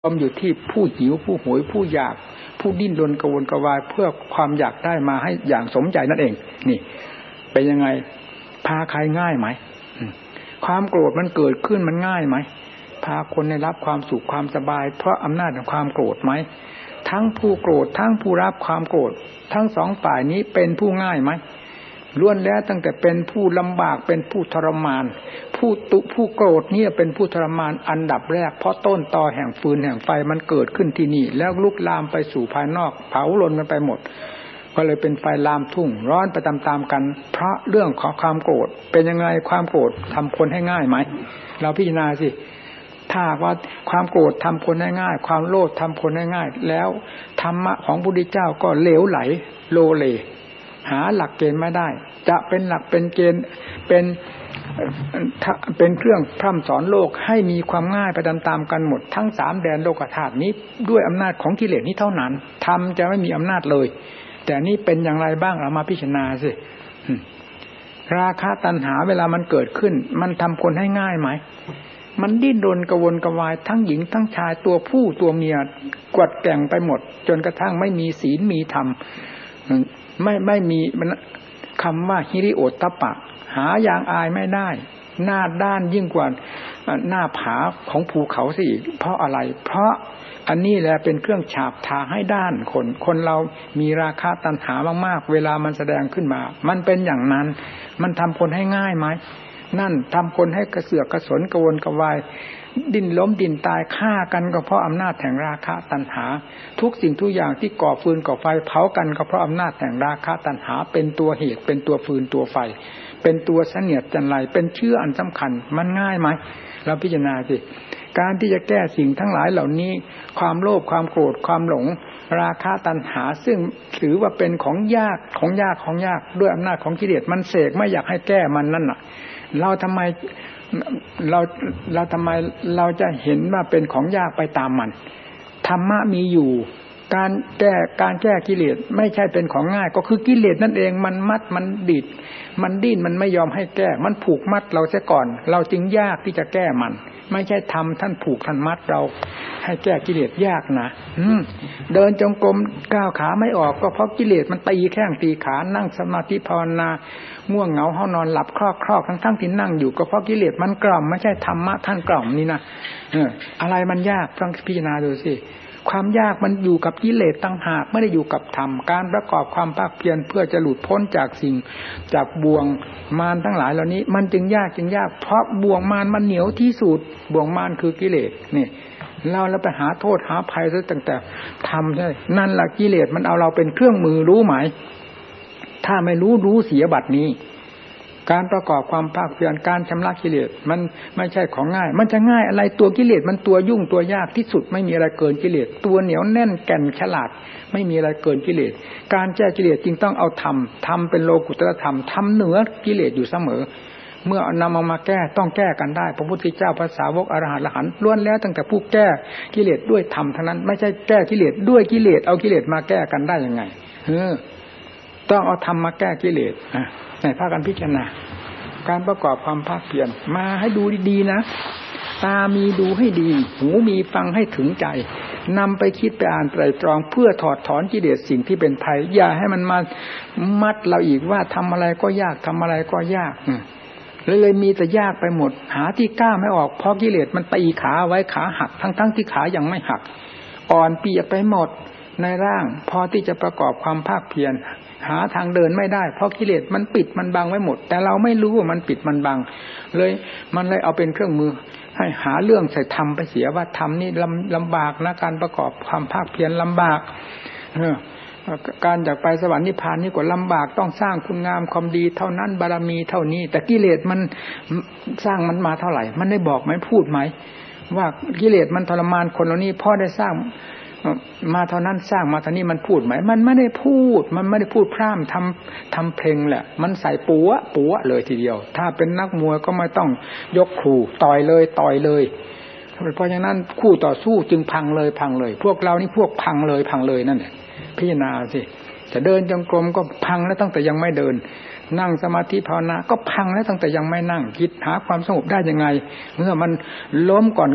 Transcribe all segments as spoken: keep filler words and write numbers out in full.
รวมอยู่ที่ผู้หิวผู้โหยผู้อยากผู้ดิ้นรนกระวนกระวายเพื่อความอยากได้มาให้อย่างสมใจนั่นเองนี่เป็นยังไงพาใครง่ายไหมความโกรธมันเกิดขึ้นมันง่ายไหมพาคนได้รับความสุขความสบายเพราะอำนาจของความโกรธไหมทั้งผู้โกรธทั้งผู้รับความโกรธทั้งสองฝ่ายนี้เป็นผู้ง่ายไหมล้วนแล้วตั้งแต่เป็นผู้ลำบากเป็นผู้ทรมานผู้ตุผู้โกรธนี่เป็นผู้ทรมานอันดับแรกเพราะต้นตอแห่งฟืนแห่งไฟมันเกิดขึ้นที่นี่แล้วลุกลามไปสู่ภายนอกเผาลนกันไปหมดก็เลยเป็นไฟลามทุ่งร้อนไปตามๆกันเพราะเรื่องของความโกรธเป็นยังไงความโกรธทำคนให้ง่ายไหมเราพิจารณาสิถ้าว่าความโกรธทำคนให้ง่ายความโลภทำคนให้ง่ายแล้วธรรมะของพระพุทธเจ้าก็เหลวไหลโลเลหาหลักเกณฑ์ไม่ได้จะเป็นหลักเป็นเกณฑ์เป็นเป็นเครื่องพร่ำสอนโลกให้มีความง่ายไปตามๆกันหมดทั้งสามแดนโลกธาตุนี้ด้วยอำนาจของกิเลสนี้เท่านั้นธรรมจะไม่มีอำนาจเลยแต่นี่เป็นอย่างไรบ้างเรามาพิจารณาสิราคะตัณหาเวลามันเกิดขึ้นมันทำคนให้ง่ายไหมมันดิ้นรนกระวนกระวายทั้งหญิงทั้งชายตัวผู้ตัวเมียกวัดแกว่งไปหมดจนกระทั่งไม่มีศีลมีธรรมไม่ไม่มีคำว่าฮิริโอตตัปปะหาอย่างอายไม่ได้หน้าด้านยิ่งกว่าหน้าผาของภูเขาสิเพราะอะไรเพราะอันนี้แหละเป็นเครื่องฉาบทาให้ด้านคนคนเรามีราคะตัณหามากๆเวลามันแสดงขึ้นมามันเป็นอย่างนั้นมันทำคนให้ง่ายไหมนั่นทำคนให้กระเสือกกระสนกระวนกระวายดิ้นล้มดิ้นตายฆ่ากันก็เพราะอำนาจแห่งราคะตัณหาทุกสิ่งทุกอย่างที่ก่อฟืนก่อไฟเผากันก็เพราะอำนาจแห่งราคะตัณหาเป็นตัวเหตุเป็นตัวฟืนตัวไฟเป็นตัวเสนียดจันไรเป็นเชื้ออันสำคัญมันง่ายไหมเราพิจารณาสิการที่จะแก้สิ่งทั้งหลายเหล่านี้ความโลภความโกรธความหลงราคะตัณหาซึ่งถือว่าเป็นของยากของยากของยากด้วยอำนาจของกิเลสมันเสกไม่อยากให้แก้มันนั่นน่ะเราทำไมเราเราทำไมเราจะเห็นว่าเป็นของยากไปตามมันธรรมะมีอยู่การแก้การแก้กิเลสไม่ใช่เป็นของง่ายก็คือกิเลสนั่นเองมันมัดมันดิดมันดิ้นมันไม่ยอมให้แก้มันผูกมัดเราเสียก่อนเราจึงยากที่จะแก้มันไม่ใช่ทำท่านผูกท่านมัดเราให้แก้กิเลสยากนะอืมเดินจงกรมก้าวขาไม่ออกก็เพราะกิเลสมันตีแข้งตีขานั่งสมาธิภาวนาง่วงเหงาห้านอนหลับคลอกๆทั้งๆที่นั่งอยู่ก็เพราะกิเลสมันกล่อมไม่ใช่ธรรมะท่านกล่อมนี่นะเอออะไรมันยากต้องพิจารณาดูสิความยากมันอยู่กับกิเลสต่างหากไม่ได้อยู่กับธรรมการประกอบความภาคเพียรเพื่อจะหลุดพ้นจากสิ่งจากบ่วงมารทั้งหลายเหล่านี้มันจึงยากจึงยากเพราะบ่วงมารมันเหนียวที่สุดบ่วงมารคือกิเลสนี่เราแล้วไปหาโทษหาภัยซะตั้งแต่ทำใช่นั่นแหละกิเลสมันเอาเราเป็นเครื่องมือรู้ไหมถ้าไม่รู้รู้เสียบัดนี้การประกอบความภาคเพียรการชำระกิเลสมันไม่ใช่ของง่ายมันจะง่ายอะไรตัวกิเลสมันตัวยุ่งตัวยากที่สุดไม่มีอะไรเกินกิเลสตัวเหนียวแน่นแก่นฉลาดไม่มีอะไรเกินกิเลสการแก้กิเลสจึงต้องเอาธรรมธรรมเป็นโลกุตตรธรรมธรรมเหนือกิเลสอยู่เสมอเมื่อนำเอามาแก้ต้องแก้กันได้พระพุทธเจ้าพระสาวกอรหันต์อรหันต์ล้วนแล้วตั้งแต่ผู้แก้กิเลสด้วยธรรมทั้งนั้นไม่ใช่แก้กิเลสด้วยกิเลสเอากิเลสมาแก้กันได้ยังไงเออต้องเอาธรรมมาแก้กิเลสอ่ะไหนพากันพิจารณาการประกอบความภาคเพียรมาให้ดูดีๆนะตามีดูให้ดีหูมีฟังให้ถึงใจนำไปคิดไปอ่านไตรตรองเพื่อถอดถอนกิเลสสิ่งที่เป็นภัยอย่าให้มันมามัดเราอีกว่าทำอะไรก็ยากทำอะไรก็ยากเลยเลยมีแต่ยากไปหมดหาที่กล้าไม่ออกเพราะกิเลสมันตีขาไว้ขาหักทั้งๆที่ขายังไม่หักอ่อนเปียกไปหมดในร่างพอที่จะประกอบความภาคเพียรหาทางเดินไม่ได้เพราะกิเลสมันปิดมันบังไว้หมดแต่เราไม่รู้ว่ามันปิดมันบังเลยมันเลยเอาเป็นเครื่องมือให้หาเรื่องใส่ธรรมไปเสียว่าธรรมนี่ลำลำบากนะการประกอบความภาคเพียรลำบากเออการจากไปสวรรค์นิพพานนี่ก็ลำบากต้องสร้างคุณงามความดีเท่านั้นบารมีเท่านี้แต่กิเลสมันสร้างมันมาเท่าไหร่มันได้บอกไหมพูดไหมว่ากิเลสมันทรมานคนเหล่านี้พ่อได้สร้างมาเท่านั้นสร้างมาเท่านี้มันพูดไหมมันไม่ได้พูดมันไม่ได้พูดพร่ำทำทำเพลงแหละมันใส่ปัวปัวเลยทีเดียวถ้าเป็นนักมวยก็ไม่ต้องยกครูต่อยเลยต่อยเลยเพราะฉะนั้นคู่ต่อสู้จึงพังเลยพังเลยพวกเรานี่พวกพังเลยพังเลยนั่นแหละพิจารณาสิจะเดินจงกรมก็พังแล้วตั้งแต่ยังไม่เดินนั่งสมาธิภาวนาก็พังแล้วตั้งแต่ยังไม่นั่งคิดหาความสงบได้ยังไงเมื่อมันล้มก่อน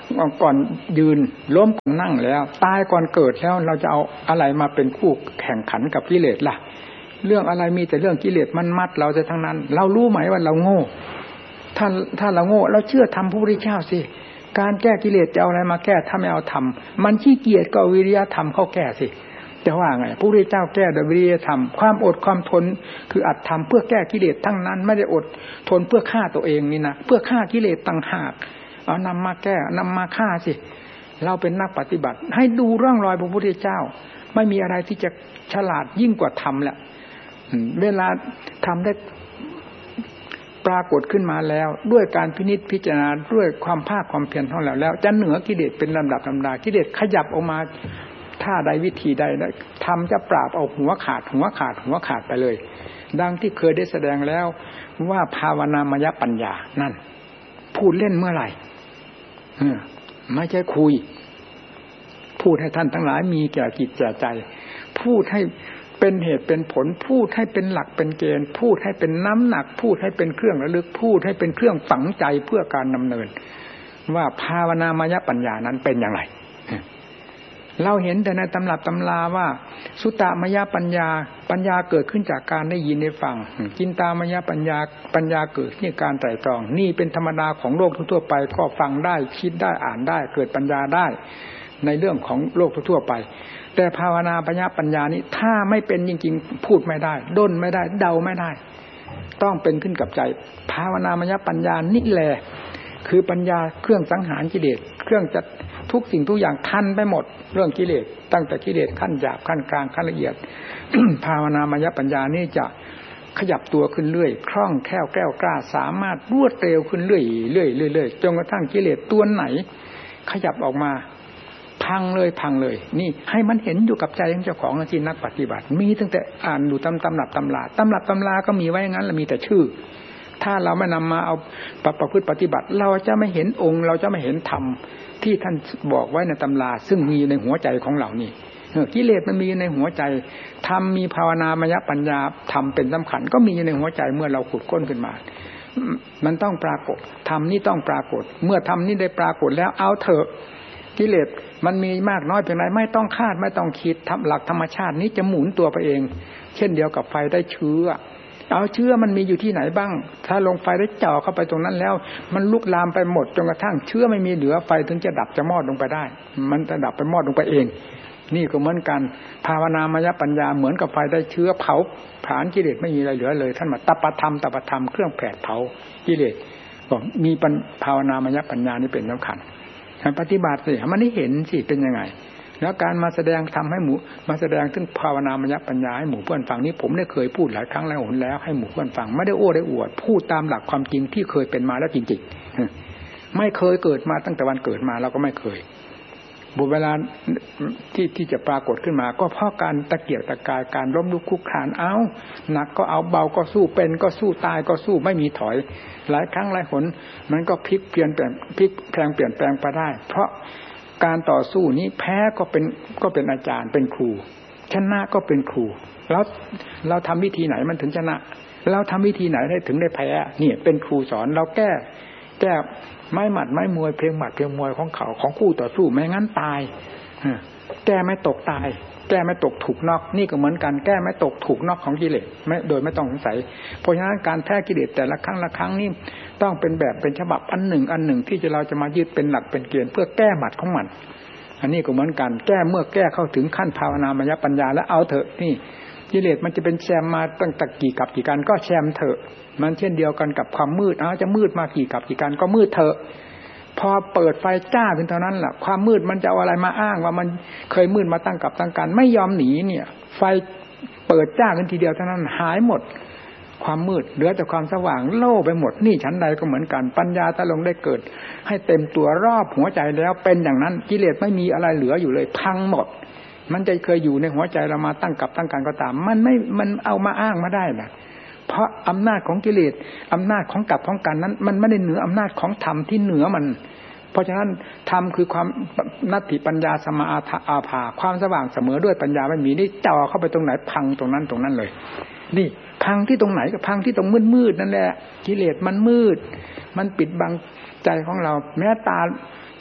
ก่อนยืนล้มก่อนนั่งแล้วตายก่อนเกิดแล้วเราจะเอาอะไรมาเป็นคู่แข่งขันกับกิเลสล่ะเรื่องอะไรมีแต่เรื่องกิเลสมันมัดเราจะทั้งนั้นเรารู้ไหมว่าเราโง่ถ้าถ้าเราโง่เราเชื่อธรรมพระพุทธเจ้าสิการแก้กิเลสจะเอาอะไรมาแก้ถ้าไม่เอาธรรมมันขี้เกียจก็วิริยะธรรมเข้าแก้สิจะว่าไงพระพุทธเจ้าแก้โดยวิริยะธรรมความอดความทนคืออัดทำเพื่อแก้กิเลสทั้งนั้นไม่ได้อดทนเพื่อฆ่าตัวเองนี่นะเพื่อฆ่ากิเลสต่างหากเอานำมาแก้นำมาฆ่าสิเราเป็นนักปฏิบัติให้ดูร่องรอยพระพุทธเจ้าไม่มีอะไรที่จะฉลาดยิ่งกว่าธรรมแหละเวลาทำได้ปรากฏขึ้นมาแล้วด้วยการพินิจพิจารณาด้วยความภาคความเพียรของเราแล้วจะเหนือกิเลสเป็นลำดับลำดากิเลสขยับออกมาท่าใดวิธีใดทำจะปราบเอาหัวขาดหัวขาดหัวขาดไปเลยดังที่เคยได้แสดงแล้วว่าภาวนามยปัญญานั่นพูดเล่นเมื่อไหร่ไม่ใช่คุยพูดให้ท่านทั้งหลายมีแก่จิตแก่ใจพูดให้เป็นเหตุเป็นผลพูดให้เป็นหลักเป็นเกณฑ์พูดให้เป็นน้ำหนักพูดให้เป็นเครื่องระลึกพูดให้เป็นเครื่องฝังใจเพื่อการดำเนินว่าภาวนามยปัญญานั้นเป็นอย่างไรเราเห็นแต่ในตำรับตำราว่าสุตตมยปัญญาปัญญาเกิดขึ้นจากการได้ยินได้ฟังจินตามยปัญญาปัญญาเกิดที่การไตร่ตรองนี่เป็นธรรมดาของโลกทั่วไปก็ฟังได้คิดได้อ่านได้เกิดปัญญาได้ในเรื่องของโลกทั่วไปแต่ภาวนาปัญญาปัญญานี้ถ้าไม่เป็นจริงๆพูดไม่ได้ด้นไม่ได้เดาไม่ได้ต้องเป็นขึ้นกับใจภาวนามยปัญญานี่แหละคือปัญญาเครื่องสังหารกิเลสเครื่องจัดทุกสิ่งทุกอย่างทันไปหมดเรื่องกิเลสตั้งแต่กิเลสขั้นหยาบขั้นกลางขั้นละเอียด ภาวนามยปัญญานี่จะขยับตัวขึ้นเรื่อยคล่องแคล่วแกล้วกล้าสามารถรวดเร็วขึ้นเรื่อยเรื่อยเรื่อยจนกระทั่งกิเลสตัวไหนขยับออกมาพังเลยพังเลยนี่ให้มันเห็นอยู่กับใจของเจ้าของที่นักปฏิบัติมีตั้งแต่อ่านดูตำตำรับตำราตำรับตำราก็มีไว้งั้นแล้วมีแต่ชื่อถ้าเราไม่นำมาเอาประพฤติปฏิบัติเราจะไม่เห็นองค์เราจะไม่เห็นธรรมที่ท่านบอกไว้ในตำราซึ่งมีในหัวใจของเรานี่กิเลสมันมีในหัวใจธรรมมีภาวนามยปัญญาธรรมเป็นสำคัญก็มีในหัวใจเมื่อเราขุดค้นขึ้นมามันต้องปรากฏธรรมนี่ต้องปรากฏเมื่อธรรมนี่ได้ปรากฏแล้วเอาเถอะกิเลสมันมีมากน้อยเพียงไรไม่ต้องคาดไม่ต้องคิดทำหลักธรรมชาตินี้จะหมุนตัวไปเองเช่นเดียวกับไฟได้เชื้อเอาเชื้อมันมีอยู่ที่ไหนบ้างถ้าลงไฟได้จ่อเข้าไปตรงนั้นแล้วมันลุกลามไปหมดจนกระทั่งเชื้อไม่มีเหลือไฟถึงจะดับจะมอดลงไปได้มันจะดับไปมอดลงไปเองนี่ก็เหมือนกันภาวนามยปัญญาเหมือนกับไฟได้เชื้อเผาผลาญกิเลสไม่มีอะไรเหลือเลยท่านมาตัปธรรมตัปธรรมเครื่องแผดเผากิเลสก็มีภาวนามยปัญญานี่เป็นสำคัญปฏิบัติสิมันได้เห็นสิเป็นยังไงแล้วการมาแสดงทำให้หมู่มาแสดงถึงภาวนามยปัญญาให้หมู่เพื่อนฟังนี้ผมได้เคยพูดหลายครั้งแล้วหนแล้วให้หมู่เพื่อนฟังไม่ได้โอ้ได้อวดพูดตามหลักความจริงที่เคยเป็นมาแล้วจริงๆไม่เคยเกิดมาตั้งแต่วันเกิดมาเราก็ไม่เคยบุญเวลาที่ที่จะปรากฏขึ้นมาก็เพราะการตะเกียกตะกายการล้มลุกคลุกคลานเอาหนักก็เอาเบาก็สู้เป็นก็สู้ตายก็สู้ไม่มีถอยหลายครั้งหลายหนมันก็พลิกเปลี่ยนแปลงพลิกแปลงเปลี่ยนแปลงไปได้เพราะการต่อสู้นี้แพ้ก็เป็นก็เป็นอาจารย์เป็นครูชนะก็เป็นครูแล้วเราทำวิธีไหนมันถึงชนะเราทำวิธีไหนได้ถึงได้แพ้เนี่ยเป็นครูสอนเราแก้แก้ไม้หมัดไม้มวยเพลงหมัดเพลงมวยของเขาของคู่ต่อสู้ไม่งั้นตายแก้ไม่ตกตายแก้ไม่ตกถูกนอกนี่ก็เหมือนกันแก้ไม่ตกถูกนอกของกิเลสไม่โดยไม่ต้องสงสัยเพราะฉะนั้นการแพ้กิเลสแต่ละครั้งละครั้งนี่ต้องเป็นแบบเป็นฉบับอันหนึ่งอันหนึ่งที่จะเราจะมายึดเป็นหลักเป็นเกณฑ์เพื่อแก้หมัดของมันอันนี้ก็เหมือนกันแก้เมื่อแก้เข้าถึงขั้นภาวนามยปัญญาแล้วเอาเถอะนี่กิเลสมันจะเป็นแชมมาตั้งแต่กี่กับกี่กันก็แชมเถอะมันเช่นเดียวกันกับความมืดอ้าวจะมืดมากี่กับกี่กันก็มืดเถอะพอเปิดไฟจ้าขึ้นเท่านั้นแหละความมืดมันจะเอาอะไรมาอ้างว่ามันเคยมืดมาตั้งกับตั้งกันไม่ยอมหนีเนี่ยไฟเปิดจ้าขึ้นทีเดียวเท่านั้นหายหมดความมืดเหลือแต่ความสว่างโล่ไปหมดนี่ชั้นใดก็เหมือนกันปัญญาถ้าลงได้เกิดให้เต็มตัวรอบหัวใจแล้วเป็นอย่างนั้นกิเลสไม่มีอะไรเหลืออยู่เลยพังหมดมันจะเคยอยู่ในหัวใจเรามาตั้งกับตั้งกันก็ตามมันไม่มันเอามาอ้างมาได้นะเพราะอำนาจของกิเลสอำนาจของกับของกันนั้นมันไม่ได้เหนืออำนาจของธรรมที่เหนือมันเพราะฉะนั้นธรรมคือความนัตถิปัญญาสมาอาภาความสว่างเสมอด้วยปัญญาไม่มีนี่จ่อเข้าไปตรงไหนพังตรงนั้นตรงนั้นเลยนี่พังที่ตรงไหนก็พังที่ตรงมืดๆนั่นแหละกิเลสมันมืดมันปิดบังใจของเราแม้ตาจ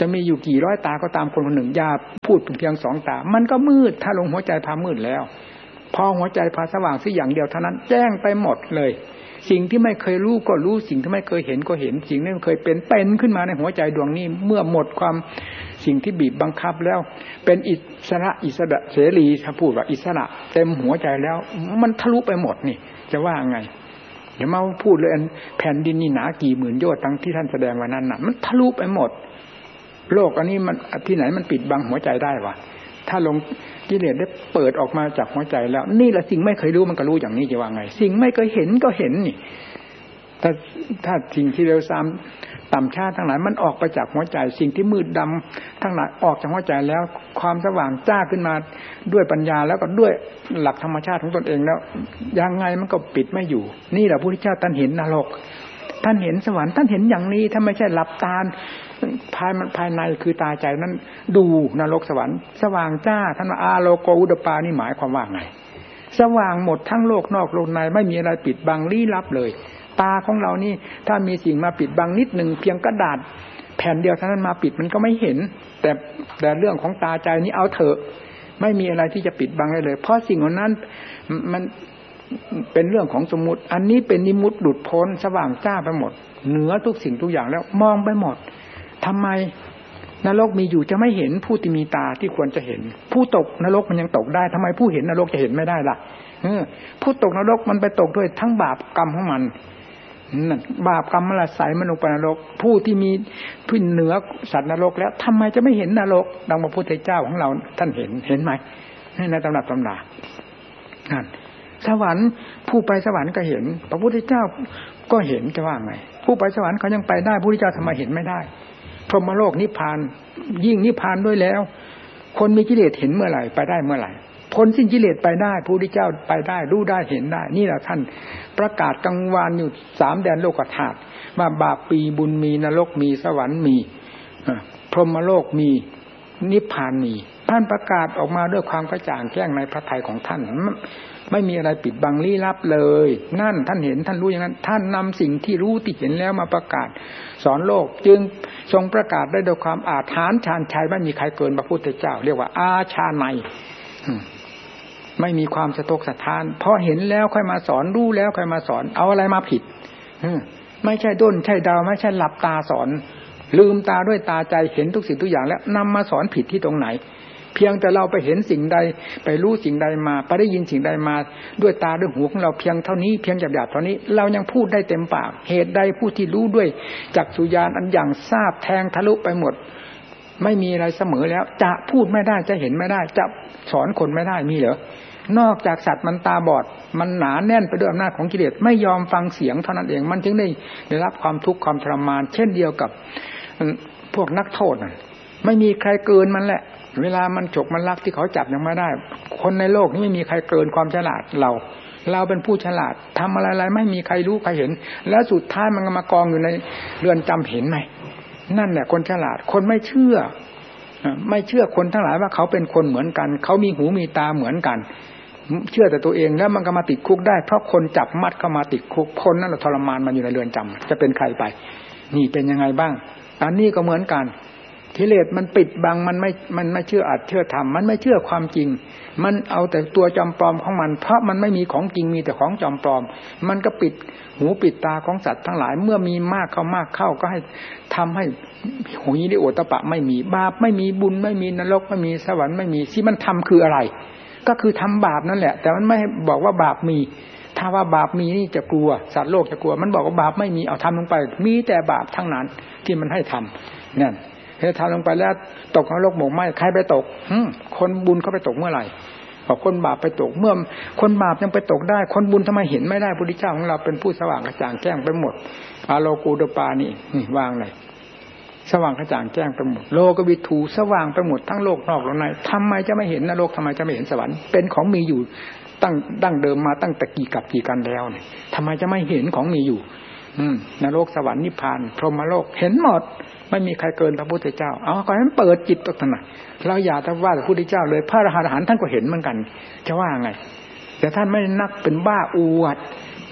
จะมีอยู่กี่ร้อยตาก็ตามคนคนหนึ่งอย่าพูดเพียงสองตามันก็มืดถ้าลงหัวใจพามืดแล้วพอหัวใจพาสว่างสักอย่างเดียวเท่านั้นแจ้งไปหมดเลยสิ่งที่ไม่เคยรู้ก็รู้สิ่งที่ไม่เคยเห็นก็เห็นสิ่งที่ไม่เคยเป็นเป็นขึ้นมาในหัวใจดวงนี้เมื่อหมดความสิ่งที่บีบบังคับแล้วเป็นอิสระอิสระเสรีถ้าพูดว่าอิสระเต็มหัวใจแล้วมันทะลุไปหมดนี่จะว่าไงเดี๋ยวมาพูดเลยแผ่นดินนี่หนากี่หมื่นโยชน์ทั้งที่ท่านแสดงวันนั้นน่ะมันทะลุไปหมดโลกอันนี้มันที่ไหนมันปิดบังหัวใจได้วะถ้าลงกิเลสได้เปิดออกมาจากหัวใจแล้วนี่แหละสิ่งไม่เคยรู้มันก็รู้อย่างนี้จะว่าไงสิ่งไม่เคยเห็นก็เห็นนี่ถ้าถ้าสิ่งที่เร็วซ้ำต่ำช้าทั้งหลายมันออกไปจากหัวใจสิ่งที่มืดดำทั้งหลายออกจากหัวใจแล้วความสว่างจ้าขึ้นมาด้วยปัญญาแล้วก็ด้วยหลักธรรมชาติของตนเองแล้วยังไงมันก็ปิดไม่อยู่นี่แหละพระพุทธเจ้าท่านเห็นนรกท่านเห็นสวรรค์ท่านเห็นอย่างนี้ถ้าไม่ใช่หลับตาภายมันภายในคือตาใจนั้นดูนรกสวรรค์สว่างจ้าท่านว่าอาโลโกอุดปานี่หมายความว่าไงสว่างหมดทั้งโลกนอกโลกในไม่มีอะไรปิดบังลี้ลับเลยตาของเรานี่ถ้ามีสิ่งมาปิดบังนิดหนึ่งเพียงกระดาษแผ่นเดียวเท่านั้นมาปิดมันก็ไม่เห็นแต่แต่เรื่องของตาใจนี้เอาเถอะไม่มีอะไรที่จะปิดบังได้เลยเพราะสิ่งนั้นมันเป็นเรื่องของสมมุติอันนี้เป็นนิมุตหลุดพ้นสว่างจ้าไปหมดเหนือทุกสิ่งทุกอย่างแล้วมองไปหมดทำไมนรกมีอยู่จะไม่เห็นผู้ที่มีตาที่ควรจะเห็นผู้ตกนรกมันยังตกได้ทำไมผู้เห็นนรกจะเห็นไม่ได้ล่ะเออผู้ตกนรกมันไปตกด้วยทั้งบาปกรรมของมันบาปกรรมมันละใสมันลงไปนรกผู้ที่มีพื้นเหนือสัตว์นรกแล้วทำไมจะไม่เห็นนรกดังพระพุทธเจ้าของเราท่านเห็นเห็นไหมในตำรับตำรานั่นสวรรค์ผู้ไปสวรรค์ก็เห็นพระพุทธเจ้าก็เห็นจะว่าไงผู้ไปสวรรค์เขายังไปได้พระพุทธเจ้าทำไมเห็นไม่ได้พรหมโลกนิพพานยิ่งนิพพานด้วยแล้วคนมีกิเลสเห็นเมื่อไหร่ไปได้เมื่อไหร่พ้นสิ้นกิเลสไปได้พระพุทธเจ้าไปได้รู้ได้เห็นได้นี่แหละท่านประกาศกลางวานอยู่สามแดนโลกธาตุว่าบาปมีบุญมีนรกมีสวรรค์มีพรหมโลกมีนิพพานมีท่านประกาศออกมาด้วยความกระจ่างแจ้งในพระทัยของท่านไม่มีอะไรปิดบังลี้ลับเลยนั่นท่านเห็นท่านรู้อย่างนั้นท่านนำสิ่งที่รู้ที่เห็นแล้วมาประกาศสอนโลกจึงทรงประกาศได้ด้วยความอาถรรพ์ชาญชัยไม่มีใครเกินพระพุทธเจ้าเรียกว่าอาชาไนไม่มีความสะทกสะท้านพอเห็นแล้วค่อยมาสอนรู้แล้วค่อยมาสอนเอาอะไรมาผิดไม่ใช่ด้นใช่ดาวไม่ใช่หลับตาสอนลืมตาด้วยตาใจเห็นทุกสิ่งทุกอย่างแล้วนำมาสอนผิดที่ตรงไหนเพียงแต่เราไปเห็นสิ่งใดไปรู้สิ่งใดมาไปได้ยินสิ่งใดมาด้วยตาด้วยหูของเราเพียงเท่านี้เพียงหยาบๆเท่านี้เรายังพูดได้เต็มปากเหตุใดผู้ที่รู้ด้วยจักษุญาณอันอย่างทราบแทงทะลุไปหมดไม่มีอะไรเสมอแล้วจะพูดไม่ได้จะเห็นไม่ได้จะสอนคนไม่ได้มีเหรอนอกจากสัตว์มันตาบอดมันหนาแน่นไปด้วยอำนาจของกิเลสไม่ยอมฟังเสียงเท่านั้นเองมันจึงได้ได้รับความทุกข์ความทรมานเช่นเดียวกับพวกนักโทษน่ะไม่มีใครเกินมันแหละเวลามันฉกมันลักที่เขาจับยังไม่ได้คนในโลกนี้ไม่มีใครเกินความฉลาดเราเราเป็นผู้ฉลาดทำอะไรๆไม่มีใครรู้ใครเห็นแล้วสุดท้ายมันมากองอยู่ในเรือนจำเห็นไหมนั่นแหละคนฉลาดคนไม่เชื่อไม่เชื่อคนทั้งหลายว่าเขาเป็นคนเหมือนกันเขามีหูมีตาเหมือนกันเชื่อแต่ตัวเองแล้วมันก็มาติดคุกได้เพราะคนจับมัดเข้ามาติดคุกคนนั่นแหละทรมานมันอยู่ในเรือนจำจะเป็นใครไปนี่เป็นยังไงบ้างอันนี้ก็เหมือนกันกิเลสมันปิดบังมันไม่มันไม่เชื่ออัดเชื่อทำมันไม่เชื่อความจริงมันเอาแต่ตัวจอมปลอมของมันเพราะมันไม่มีของจริงมีแต่ของจอมปลอมมันก็ปิดหูปิดตาของสัตว์ทั้งหลายเมื่อมีมากเข้ามากเข้าก็ให้ทำให้หูยิริโอตปะไม่มีบาปไม่มีบุญไม่มีนรกไม่มีสวรรค์ไม่มีที่มันทำคืออะไรก็คือทำบาปนั่นแหละแต่มันไม่บอกว่าบาปมีถ้าว่าบาปมีนี่จะกลัวสัตว์โลกจะกลัวมันบอกว่าบาปไม่มีเอาทำลงไปมีแต่บาปทั้งนั้นที่มันให้ทำเนี่ยเฮ้ยทำลงไปแล้วตกนรกหมกไหมใครไปตกคนบุญเขาไปตกเมื่อไหร่พอคนบาปไปตกเมื่อคนบาปยังไปตกได้คนบุญทำไมเห็นไม่ได้พระพุทธเจ้าของเราเป็นผู้สว่างกระจ่างแจ้งไปหมดอาโลกูดปานี่นี่วางเลยสว่างกระจ่างแจ้งไปหมดโลกวิถูสว่างไปหมดทั้งโลกนอกโลกในทำไมจะไม่เห็นนรกทำไมจะไม่เห็นสวรรค์เป็นของมีอยู่ตั้งดั้งเดิมมาตั้งแต่กี่กับกี่กันแล้วเนี่ยทำไมจะไม่เห็นของมีอยู่นรกสวรรค์นิพพานพรหมโลกเห็นหมดไม่มีใครเกินพระพุทธเจ้าเอาขอให้มันเปิดจิตตรงนั้นเราอย่าแต่ว่าพระพุทธเจ้าเลยพระอรหันต์ท่านก็เห็นเหมือนกันจะว่าไงแต่ท่านไม่นักเป็นบ้าอวด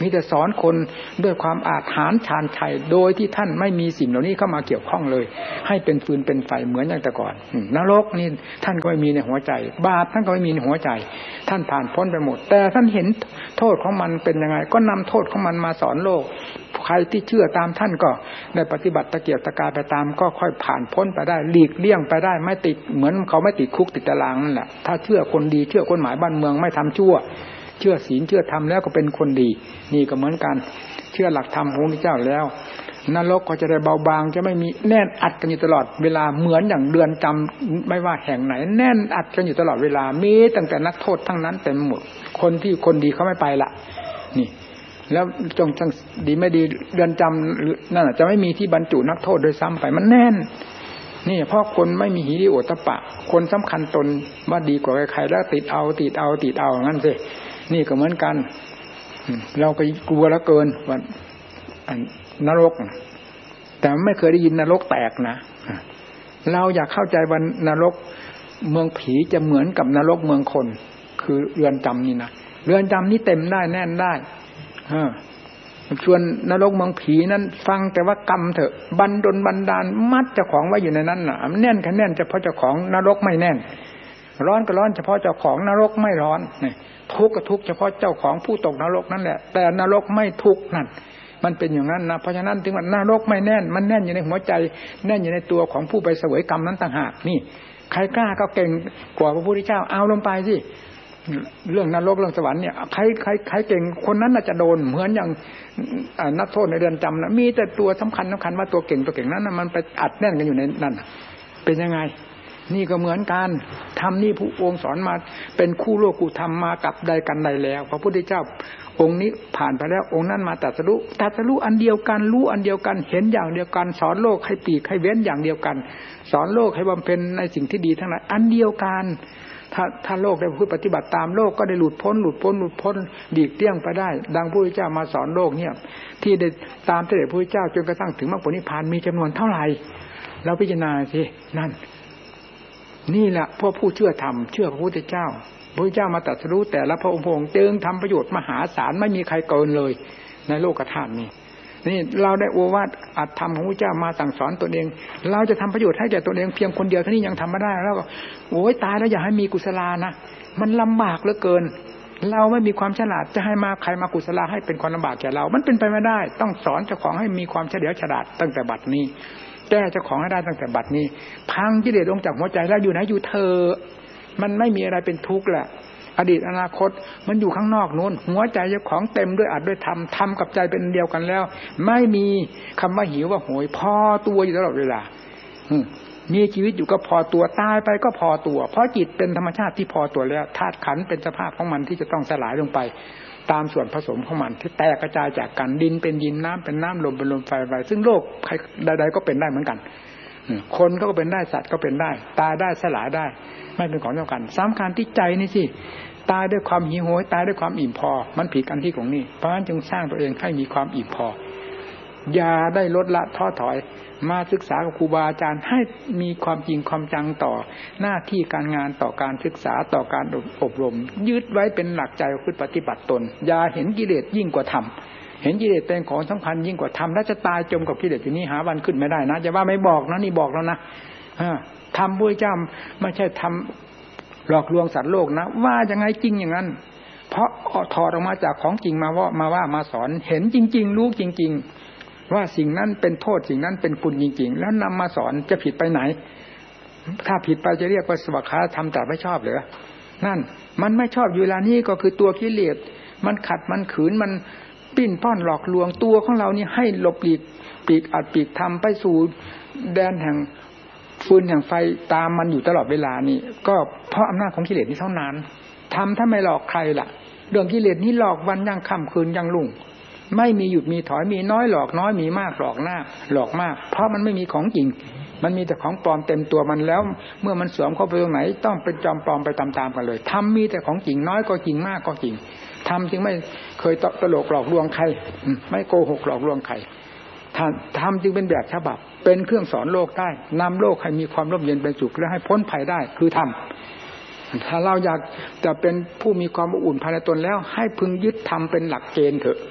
มีแต่สอนคนด้วยความอาถรรพ์ชาญชัยโดยที่ท่านไม่มีสิ่งเหล่านี้เข้ามาเกี่ยวข้องเลยให้เป็นฟืนเป็นไฟเหมือนอย่างแต่ก่อนนรกนี่ท่านก็ไม่มีในหัวใจบาปท่านก็ไม่มีในหัวใจท่านผ่านพ้นไปหมดแต่ท่านเห็นโทษของมันเป็นยังไงก็นำโทษของมันมาสอนโลกใครที่เชื่อตามท่านก็ได้ปฏิบัติตะเกียกตะกายไปตามก็ค่อยผ่านพ้นไปได้หลีกเลี่ยงไปได้ไม่ติดเหมือนเขาไม่ติดคุกติดตารางนั่นแหละถ้าเชื่อคนดีเชื่อกฎหมายบ้านเมืองไม่ทำชั่วเชื่อศีลเชื่อธรรมแล้วก็เป็นคนดีนี่ก็เหมือนกันเชื่อหลักธรรมของพระเจ้าแล้วนรกก็จะได้เบาบางจะไม่มีแน่นอัดกันอยู่ตลอดเวลาเหมือนอย่างเรือนจำไม่ว่าแห่งไหนแน่นอัดกันอยู่ตลอดเวลามีตั้งแต่นักโทษทั้งนั้นเต็มหมดคนที่คนดีเขาไม่ไปละนี่แล้วจงจังดีไม่ดีเรือนจำนั่นจะไม่มีที่บรรจุนักโทษโดยซ้ำไปมันแน่นนี่เพราะคนไม่มีหิริโอตปะคนสำคัญตนว่าดีกว่าใครๆแล้วติดเอาติดเอาติดเอางั้นสินี่ก็เหมือนกันเราก็กลัวแล้วเกินว่านรกแต่ไม่เคยได้ยินนรกแตกนะเราอยากเข้าใจว่านรกเมืองผีจะเหมือนกับนรกเมืองคนคือเรือนจำนี่นะเรือนจำนี่เต็มได้แน่นได้ส่วนนรกเมืองผีนั้นฟังแต่ว่ากรรมเถอะบันดลบันดาลมัดเจ้าของไว้อยู่ในนั้นน่ะแน่นแค่แน่นเฉพาะเจ้าของนรกไม่แน่นร้อนก็ร้อนเฉพาะเจ้าของนรกไม่ร้อนนี่ทุกข์ก็ทุกข์เฉพาะเจ้าของผู้ตกนรกนั่นแหละแต่นรกไม่ทุกข์นั่นมันเป็นอย่างนั้นนะเพราะฉะนั้นถึงว่านรกไม่แน่นมันแน่นอยู่ในหัวใจแน่นอยู่ในตัวของผู้ไปเสวยกรรมนั้นต่างหากนี่ใครกล้าก็เก่งกว่าพระพุทธเจ้าเอาลงไปสิเรื่องนรกเรื่องสวรรค์เนี่ยใครใครใครเก่งคนนั้นน่าจะโดนเหมือนอย่างนักโทษในเรือนจำนะมีแต่ตัวสำคัญสำคัญว่าตัวเก่งตัวเก่งนั้นมันไปอัดแน่นกันอยู่ในนั่นเป็นยังไงนี่ก็เหมือนกันทำนี่ผู้องค์สอนมาเป็นคู่โลกคู่ธรรมมากับใดกันใดแล้วพระพุทธเจ้าองค์นี้ผ่านไปแล้วองค์นั้นมาตรัสรู้ตรัสรู้อันเดียวกันรู้อันเดียวกันเห็นอย่างเดียวกันสอนโลกให้ปีกให้เว้นอย่างเดียวกันสอนโลกให้บำเพ็ญในสิ่งที่ดีทั้งหลายอันเดียวกันถ้าถ้าโลกได้พูดปฏิบัติตามโลกก็ได้หลุดพ้นหลุดพ้นหลุดพ้นดีกเลี่ยงไปได้ดังพระพุทธเจ้ามาสอนโลกเนี่ยที่ได้ตามเสด็จพระพุทธเจ้าจนกระทั่งถึงมรรคผลนิพพานมีจำนวนเท่าไหร่เราพิจารณาสินั่นนี่แหละพวกผู้เชื่อธรรมเชื่อพระพุทธเจ้าพระพุทธเจ้ามาตรัสรู้แต่ละพระองค์จึงทำประโยชน์มหาศาลไม่มีใครเกินเลยในโลกธาตุนี้นี่เราได้โอวาทอัตธรรมของพระเจ้ามาสั่งสอนตนเองเราจะทำประโยชน์ให้แก่ตนเองเพียงคนเดียวเท่านี้ยังทำไม่ได้แล้วก็โอ้ยตายแล้วอย่าให้มีกุศลานะมันลำบากเหลือเกินเราไม่มีความฉลาดจะให้มาใครมากุศลาให้เป็นความลำบากแก่เรามันเป็นไปไม่ได้ต้องสอนเจ้าของให้มีความเฉลียวฉลาดตั้งแต่บัดนี้แก้เจ้าของให้ได้ตั้งแต่บัดนี้พังกิเลสลงจากหัวใจแล้วอยู่ไหนอยู่เธอมันไม่มีอะไรเป็นทุกข์แหละอดีตอนาคตมันอยู่ข้างนอกนู้นหัวใจเจ้าของเต็มด้วยอัดด้วยธรรมธรรมกับใจเป็นเดียวกันแล้วไม่มีคำว่าหิวว่าโหยพอตัวอยู่ตลอดเวลามีชีวิตอยู่ก็พอตัวตายไปก็พอตัวเพราะจิตเป็นธรรมชาติที่พอตัวแล้วธาตุขันธ์เป็นสภาพของมันที่จะต้องสลายลงไปตามส่วนผสมของมันที่แตกกระจายจากกันดินเป็นดินน้ำเป็นน้ำลมเป็นลมไฟไฟซึ่งโลกใครใดๆก็เป็นได้เหมือนกันคนก็เป็นได้สัตว์ก็เป็นได้ตายได้สลายได้ไม่เป็นของสำคัญสำคัญที่ใจนี่สิตายด้วยความหิวโหยตายด้วยความอิ่มพอมันผิดกันที่ของนี่เพราะฉะนั้นจึงสร้างตัวเองให้มีความอิ่มพออย่าได้ลดละท้อถอยมาศึกษากับครูบาอาจารย์ให้มีความจริงความจังต่อหน้าที่การงานต่อการศึกษาต่อการอบรมยึดไว้เป็นหลักใจคือปฏิบัติตนอย่าเห็นกิเลสยิ่งกว่าธรรมเห็นกิเลสเป็นของสำคัญยิ่งกว่าธรรมแล้วจะตายจมกับกิเลสอยู่นี้หาวันขึ้นไม่ได้นะอย่าว่าไม่บอกนะนี่บอกแล้วนะธรรมพระเจ้าไม่ใช่ธรรมหลอกลวงสัตว์โลกนะว่ายังไงจริงอย่างนั้นเพราะถอดออกมาจากของจริงมาว่ามาว่ามาสอนเห็นจริงๆรู้จริงๆว่าสิ่งนั้นเป็นโทษสิ่งนั้นเป็นคุณจริงๆแล้วนำมาสอนจะผิดไปไหนถ้าผิดไปจะเรียกว่าสวัสดิ์ธรรมแต่ไม่ชอบเหรอนั่นมันไม่ชอบอยู่เวลานี้ก็คือตัวกิเลสมันขัดมันขืนมันปิ้นป้อนหลอกลวงตัวของเรานี่ให้หลบหลีกปีกอัดปีกทำไปสู่แดนแห่งฟืนแห่งไฟตามมันอยู่ตลอดเวลานี่ก็เพราะอำนาจของกิเลสนี้เท่านั้นทำถ้าไม่หลอกใครล่ะเรื่องกิเลสนี้หลอกวันยังค่ำคืนยังรุ่งไม่มีหยุดมีถอยมีน้อยหลอกน้อยมีมากหลอกหน้าหลอกมากเพราะมันไม่มีของจริงมันมีแต่ของปลอมเต็มตัวมันแล้วเมื่อมันสวมเข้าไปตรงไหนต้องเป็นจอมปลอมไปตามๆกันเลยทำมีแต่ของจริงน้อยก็จริงมากก็จริงทำจึงไม่เคยตลกหลอกลวงใครไม่โกหกหลอกลวงใครทำจึงเป็นแบบฉบับเป็นเครื่องสอนโลกได้นำโลกให้มีความร่มเย็นเป็นสุขและให้พ้นภัยได้คือธรรมถ้าเราอยากจะเป็นผู้มีความอบอุ่นภายในตนแล้วให้พึงยึดธรรมเป็นหลักเกณฑ์เถอะ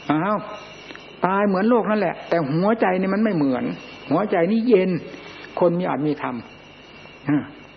อ้าวตายเหมือนโลกนั่นแหละแต่หัวใจนี่มันไม่เหมือนหัวใจนี่เย็นคนมีอาจมีธรรม